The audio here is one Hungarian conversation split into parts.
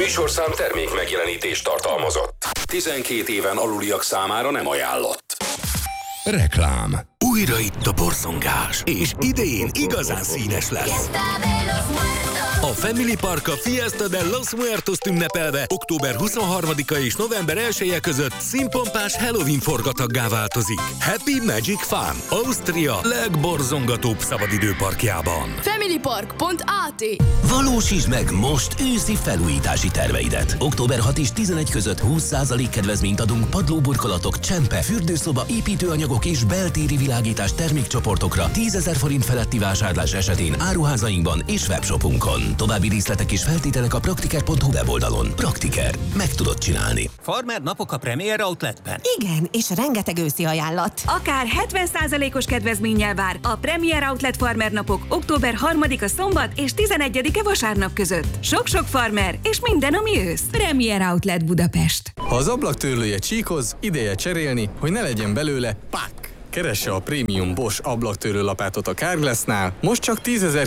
műsorszám termék megjelenítést tartalmazott. 12 éven aluliak számára nem ajánlott. Reklám. Újra itt a borzongás, és idén igazán színes lesz. A Family Park a Fiesta de los Muertos ünnepelve október 23-a és november 1-e között színpompás Halloween forgataggá változik. Happy Magic Fun, Ausztria legborzongatóbb szabadidőparkjában. Familypark.at. Valósítsd meg most őszi felújítási terveidet. Október 6 és 11 között 20% kedvezményt adunk padlóburkolatok, csempe, fürdőszoba, építőanyagok és beltéri világítás termékcsoportokra 10 000 forint feletti vásárlás esetén áruházainkban és webshopunkon. További részletek és feltételek a praktiker.hu weboldalon. Praktiker. Meg tudod csinálni. Farmer napok a Premier Outletben. Igen, és rengeteg őszi ajánlat. Akár 70%-os kedvezménnyel vár a Premier Outlet Farmer napok október 3-a szombat és 11-e vasárnap között. Sok-sok farmer és minden, ami ősz. Premier Outlet Budapest. Ha az ablaktörlője csíkoz, ideje cserélni, hogy ne legyen belőle pak! Keresse a prémium Bosch ablaktörlő lapátot a Carglassnál, most csak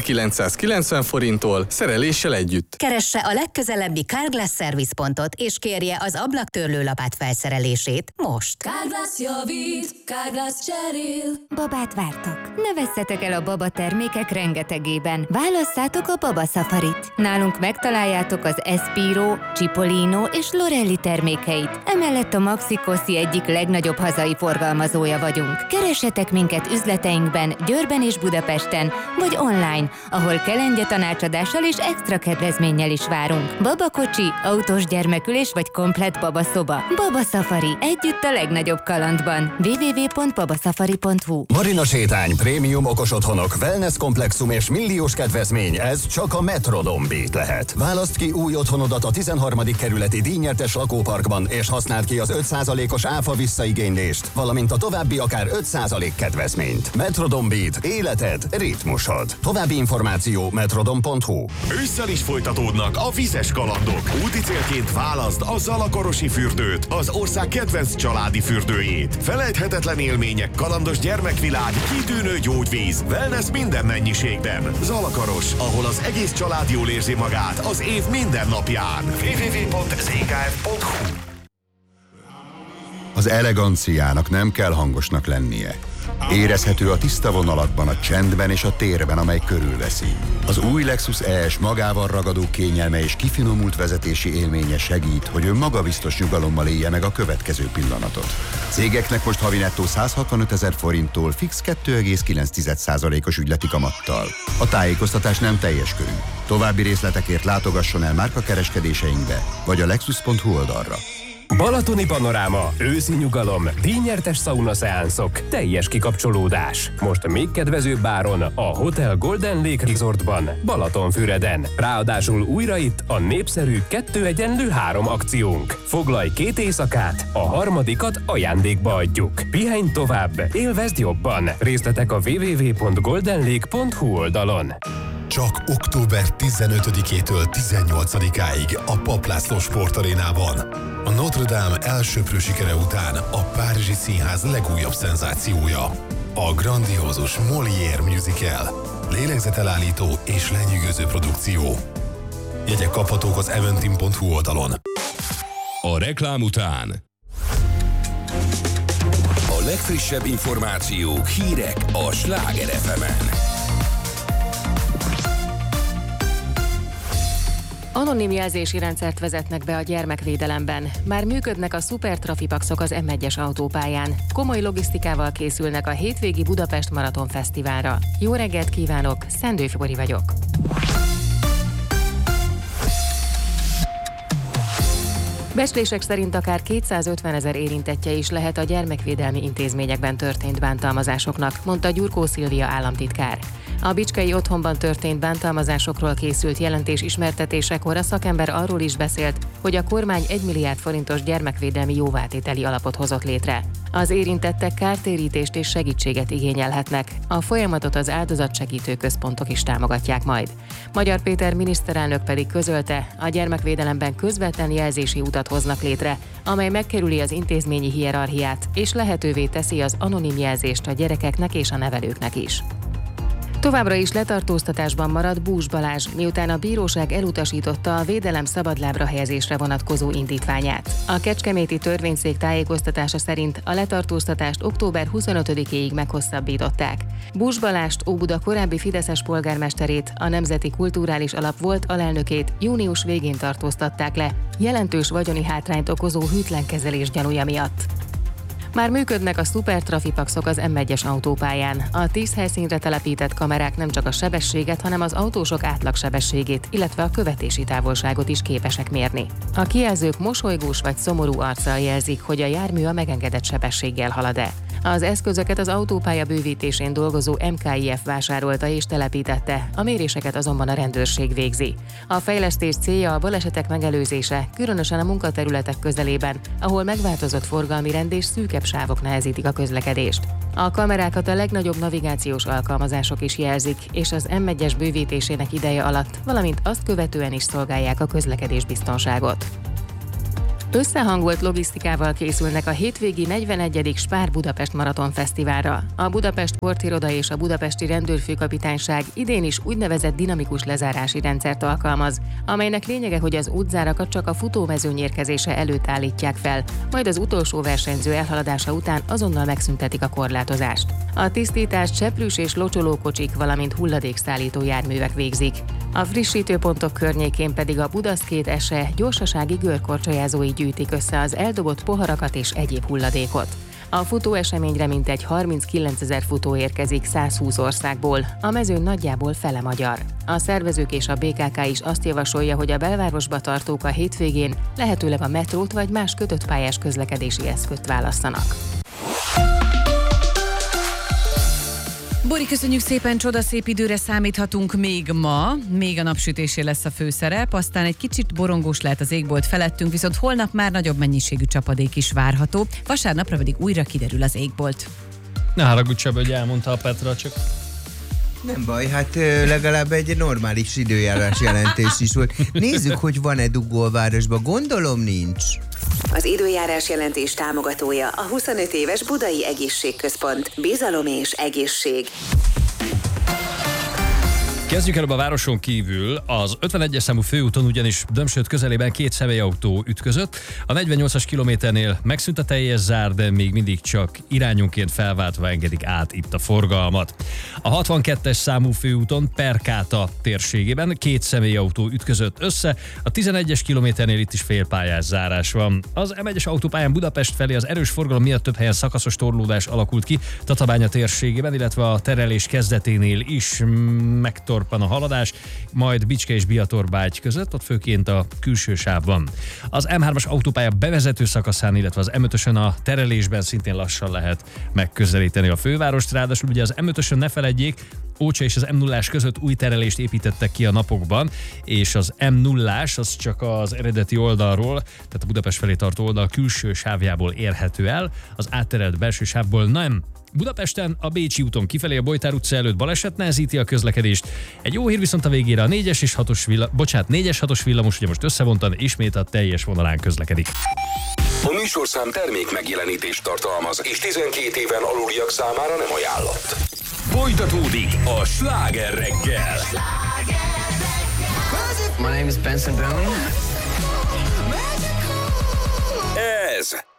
10.990 forinttól, szereléssel együtt. Keresse a legközelebbi Carglass szervizpontot, és kérje az ablaktörlő lapát felszerelését most. Carglass javít, Carglass cserél. Babát vártok. Ne vesszetek el a baba termékek rengetegében. Válasszátok a Baba Safarit. Nálunk megtaláljátok az Espiro, Cipollino és Lorelli termékeit. Emellett a Maxi Cossi egyik legnagyobb hazai forgalmazója vagyunk. Keressetek minket üzleteinkben, Győrben és Budapesten, vagy online, ahol kelengye tanácsadással és extra kedvezménnyel is várunk. Babakocsi, autós gyermekülés vagy komplett babaszoba. Baba Safari. Együtt a legnagyobb kalandban. www.babasafari.hu. Marina sétány, prémium okos otthonok, wellness komplexum és milliós kedvezmény, ez csak a Metrodon Beat lehet. Válaszd ki új otthonodat a 13. kerületi díjnyertes lakóparkban, és használd ki az 5%-os áfa visszaigénylést, valamint a további akár 5% kedvezményt. Metrodon Beat. Életed, ritmusod. További információ metrodon.hu. Ősszel is folytatódnak a vizes kalandok. Úti célként válaszd a Zalakarosi fürdőt, az ország kedvenc családi fürdőjét. Felejthetetlen élmények, kalandos gyermekvilág, kitűnő gyógyvíz, wellness minden mennyiségben. Zalakaros, ahol az egész család jól érzi magát az év minden napján. www.zkf.hu. Az eleganciának nem kell hangosnak lennie. Érezhető a tiszta vonalakban, a csendben és a térben, amely körülveszi. Az új Lexus ES magával ragadó kényelme és kifinomult vezetési élménye segít, hogy ön magabiztos nyugalommal élje meg a következő pillanatot. Cégeknek most havi nettó 165 000 forinttól fix 2,9%-os ügyleti kamattal. A tájékoztatás nem teljes körű. További részletekért látogasson el márkakereskedéseinkbe, vagy a lexus.hu oldalra. Balatoni panoráma, őszi nyugalom, díjnyertes szaunaszeánszok, teljes kikapcsolódás. Most még kedvezőbb áron a Hotel Golden Lake Resortban, Balatonfüreden. Ráadásul újra itt a népszerű 2-3 akciónk. Foglalj 2 éjszakát, a harmadikat ajándékba adjuk. Pihenj tovább, élvezd jobban. Részletek a www.goldenlake.hu oldalon. Csak október 15-től 18-áig a Papp László Sportarénában. A Notre Dame elsöprő sikere után a Párizsi Színház legújabb szenzációja. A grandiózus Molière musical. Lélegzetelállító és lenyűgöző produkció. Jegyek kaphatók az eventim.hu oldalon. A reklám után a legfrissebb információk, hírek a Sláger FM-en. Anonim jelzési rendszert vezetnek be a gyermekvédelemben. Már működnek a szupertrafipaxok az M1-es autópályán. Komoly logisztikával készülnek a hétvégi Budapest Maraton Fesztiválra. Jó reggelt kívánok, Szendőfi Bori vagyok. Becslések szerint akár 250 000 érintettje is lehet a gyermekvédelmi intézményekben történt bántalmazásoknak, mondta Gyurkó Szilvia államtitkár. A bicskei otthonban történt bántalmazásokról készült jelentés ismertetésekor a szakember arról is beszélt, hogy a kormány 1 milliárd forintos gyermekvédelmi jóvátételi alapot hozott létre. Az érintettek kártérítést és segítséget igényelhetnek. A folyamatot az áldozatsegítő központok is támogatják majd. Magyar Péter miniszterelnök pedig közölte, a gyermekvédelemben közvetlen jelzési utat hoznak létre, amely megkerüli az intézményi hierarchiát, és lehetővé teszi az anonim jelzést a gyerekeknek és a nevelőknek is. Továbbra is letartóztatásban marad Bús Balázs, miután a bíróság elutasította a védelem szabadlábra helyezésre vonatkozó indítványát. A kecskeméti törvényszék tájékoztatása szerint a letartóztatást október 25-éig meghosszabbították. Bús Balázst, Óbuda korábbi fideszes polgármesterét, a Nemzeti Kulturális Alap volt alelnökét június végén tartóztatták le, jelentős vagyoni hátrányt okozó hűtlen kezelés gyanúja miatt. Már működnek a szupertrafipaxok az M1-es autópályán. A 10 helyszínre telepített kamerák nem csak a sebességet, hanem az autósok átlagsebességét, illetve a követési távolságot is képesek mérni. A kijelzők mosolygós vagy szomorú arccal jelzik, hogy a jármű a megengedett sebességgel halad-e. Az eszközöket az autópálya bővítésén dolgozó MKIF vásárolta és telepítette, a méréseket azonban a rendőrség végzi. A fejlesztés célja a balesetek megelőzése, különösen a munkaterületek közelében, ahol megváltozott forgalmi rend és szűkebb sávok nehezítik a közlekedést. A kamerákat a legnagyobb navigációs alkalmazások is jelzik, és az M1-es bővítésének ideje alatt, valamint azt követően is szolgálják a közlekedésbiztonságot. Összehangolt logisztikával készülnek a hétvégi 41. Spár Budapest Maraton Fesztiválra. A Budapest Sportiroda és a Budapesti Rendőrfőkapitányság idén is úgynevezett dinamikus lezárási rendszert alkalmaz, amelynek lényege, hogy az útzárakat csak a futómezőny érkezése előtt állítják fel, majd az utolsó versenyző elhaladása után azonnal megszüntetik a korlátozást. A tisztítást cseprűs és locsolókocsik, valamint hulladékszállító járművek végzik. A frissítőpontok környékén pedig a Budaszkét ese gyorsasági görkorcsolyázói gyűjtik össze az eldobott poharakat és egyéb hulladékot. A futóeseményre mintegy 39 000 futó érkezik 120 országból, a mezőn nagyjából fele magyar. A szervezők és a BKK is azt javasolja, hogy a belvárosba tartók a hétvégén lehetőleg a metrót vagy más kötött pályás közlekedési eszközt válasszanak. Bori, köszönjük szépen, csodaszép időre számíthatunk még ma, még a napsütésé lesz a főszerep, aztán egy kicsit borongós lehet az égbolt felettünk, viszont holnap már nagyobb mennyiségű csapadék is várható, vasárnapra pedig újra kiderül az égbolt. Ne haragudj, Csaba, hogy elmondta a Petra, csak... Nem baj, hát legalább egy normális időjárás jelentés is volt. Nézzük, hogy van-e dugó a városban, gondolom nincs. Az időjárás jelentés támogatója a 25 éves Budai Egészségközpont. Bizalom és egészség. Kezdjük el a városon kívül. Az 51-es számú főúton ugyanis Dömsöd közelében két személyautó ütközött. A 48-as kilométernél megszűnt a teljes zár, de még mindig csak irányonként felváltva engedik át itt a forgalmat. A 62-es számú főúton Perkáta térségében két személyautó ütközött össze. A 11-es kilométernél itt is félpályás zárás van. Az M1-es autópályán Budapest felé az erős forgalom miatt több helyen szakaszos torlódás alakult ki Tatabánya térségében, illetve a terelés kezdeténél is megtorpan a haladás, majd Bicske és Biatorbágy között, ott főként a külső sávban. Az M3-as autópálya bevezető szakaszán, illetve az M5-ösön a terelésben szintén lassan lehet megközelíteni a fővárost, ráadásul ugye az M5-ösön ne feledjék, Ócsa és az M0-ás között új terelést építettek ki a napokban, és az M0-ás az csak az eredeti oldalról, tehát a Budapest felé tartó oldal külső sávjából érhető el, az átterelt belső sávból nem. Budapesten a Bécsi úton kifelé a Bojtár utca előtt baleset nehezíti a közlekedést. Egy jó hír viszont a végére, a 4-es és 6-os villamos ugye most összevontan ismét a teljes vonalán közlekedik. A műsorszám termék megjelenítést tartalmaz, és 12 éven aluliak számára nem ajánlott. Folytatódik a Sláger reggel. My name is Benson Boone. Ez